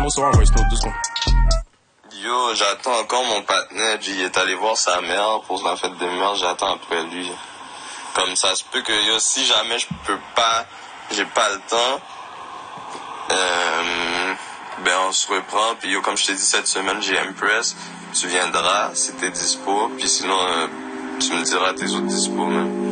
bonsoir, voice note, 2 secondes. Yo, j'attends encore mon partenaire. Il est allé voir sa mère pour la fête des mères. J'attends après lui. Comme ça se peut que yo, si jamais je peux pas, j'ai pas le temps, ben on se reprend. Puis yo, comme je t'ai dit cette semaine, j'ai Empress. Tu viendras si t'es dispo. Puis sinon, tu me diras tes autres dispo, man.